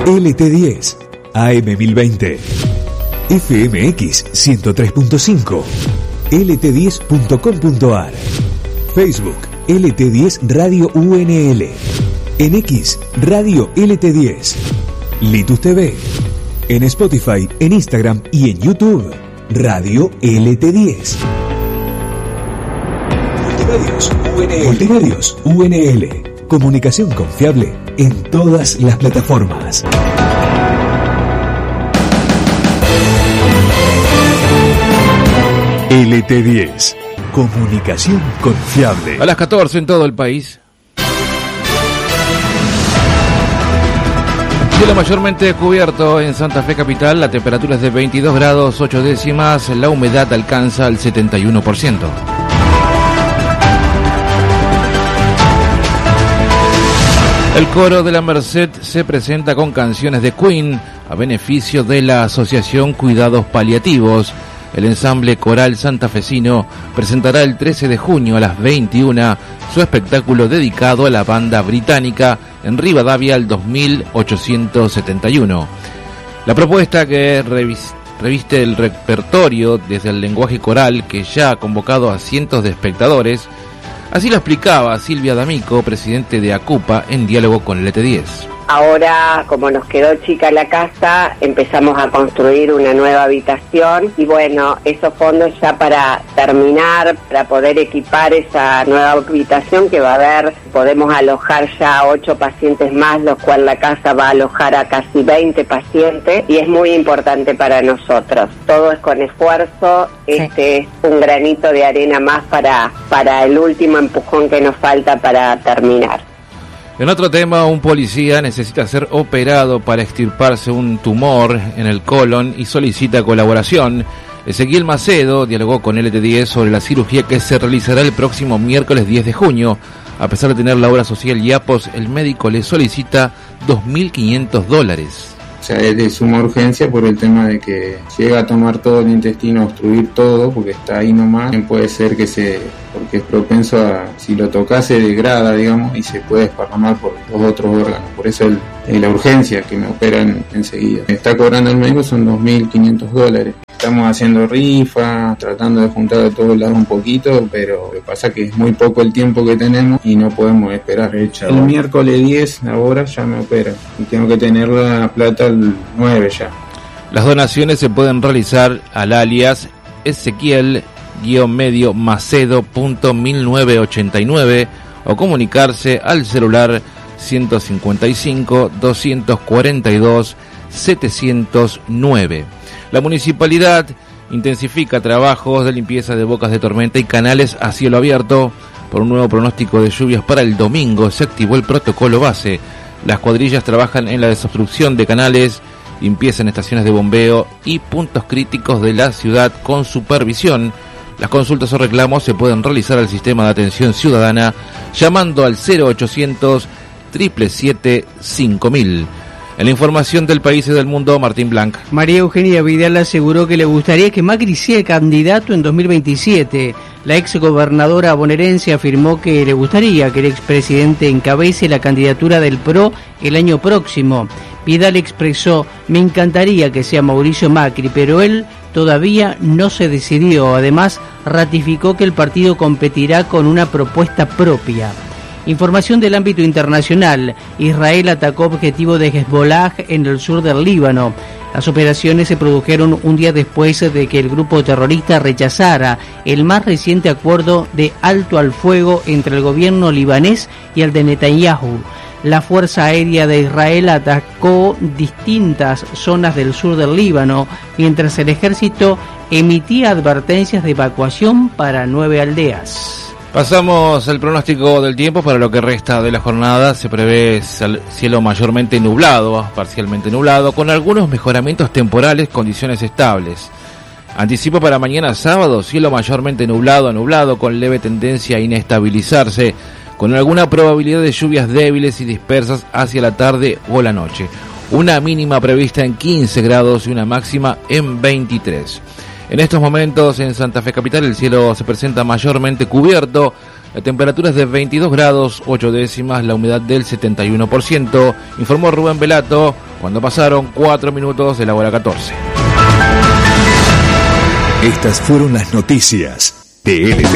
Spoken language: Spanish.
LT10, AM1020, FMX 103.5, lt10.com.ar, Facebook LT10 Radio UNL, en X Radio LT10, Litus TV, en Spotify, en Instagram y en YouTube Radio LT10. Multimedios UNL. Comunicación confiable en todas las plataformas. LT10. Comunicación confiable. A las 14 en todo el país. Cielo mayormente cubierto en Santa Fe capital. La temperatura es de 22 grados 8 décimas. La humedad alcanza el 71%. El coro de la Merced se presenta con canciones de Queen a beneficio de la Asociación Cuidados Paliativos. El ensamble coral santafesino presentará el 13 de junio a las 21 su espectáculo dedicado a la banda británica en Rivadavia al 2871. La propuesta, que reviste el repertorio desde el lenguaje coral que ya ha convocado a cientos de espectadores. Así lo explicaba Silvia D'Amico, presidente de ACUPA, en diálogo con el LT10. Ahora, como nos quedó chica la casa, empezamos a construir una nueva habitación y bueno, esos fondos ya para terminar, para poder equipar esa nueva habitación que va a haber, podemos alojar ya 8 pacientes más, lo cual la casa va a alojar a casi 20 pacientes y es muy importante para nosotros. Todo es con esfuerzo, este es un granito de arena más para el último empujón que nos falta para terminar. En otro tema, un policía necesita ser operado para extirparse un tumor en el colon y solicita colaboración. Ezequiel Macedo dialogó con LT10 sobre la cirugía que se realizará el próximo miércoles 10 de junio. A pesar de tener la obra social IAPOS, el médico le solicita $2.500. O sea, es de suma urgencia por el tema de que llega a tomar todo el intestino, a obstruir todo, porque está ahí nomás. Puede ser porque es propenso a, si lo toca se degrada, digamos, y se puede desparramar por los otros órganos. Por eso la urgencia que me operan enseguida. Me está cobrando el médico son $2.500. Estamos haciendo rifa, tratando de juntar de todos lados un poquito, pero lo que pasa es que es muy poco el tiempo que tenemos y no podemos esperar. El miércoles 10 ahora ya me operan y tengo que tener la plata el 9 ya. Las donaciones se pueden realizar al alias Ezequiel-Macedo.1989 o comunicarse al celular 155-242-709. La municipalidad intensifica trabajos de limpieza de bocas de tormenta y canales a cielo abierto. Por un nuevo pronóstico de lluvias para el domingo se activó el protocolo base. Las cuadrillas trabajan en la desobstrucción de canales, limpieza en estaciones de bombeo y puntos críticos de la ciudad con supervisión. Las consultas o reclamos se pueden realizar al sistema de atención ciudadana llamando al 0800 777 5000. En la información del país y del mundo, Martín Blanc. María Eugenia Vidal aseguró que le gustaría que Macri sea candidato en 2027. La exgobernadora bonaerense afirmó que le gustaría que el expresidente encabece la candidatura del PRO el año próximo. Vidal expresó: me encantaría que sea Mauricio Macri, pero él todavía no se decidió. Además, ratificó que el partido competirá con una propuesta propia. Información del ámbito internacional. Israel atacó objetivo de Hezbollah en el sur del Líbano. Las operaciones se produjeron un día después de que el grupo terrorista rechazara el más reciente acuerdo de alto al fuego entre el gobierno libanés y el de Netanyahu. La Fuerza Aérea de Israel atacó distintas zonas del sur del Líbano, mientras el ejército emitía advertencias de evacuación para 9 aldeas. Pasamos al pronóstico del tiempo para lo que resta de la jornada. Se prevé cielo mayormente nublado, parcialmente nublado, con algunos mejoramientos temporales, condiciones estables. Anticipo para mañana sábado, cielo mayormente nublado, con leve tendencia a inestabilizarse, con alguna probabilidad de lluvias débiles y dispersas hacia la tarde o la noche. Una mínima prevista en 15 grados y una máxima en 23. En estos momentos en Santa Fe capital el cielo se presenta mayormente cubierto, la temperatura es de 22 grados 8 décimas, la humedad del 71%, informó Rubén Velato. cuando pasaron 4 minutos de la hora 14. Estas fueron las noticias de LT.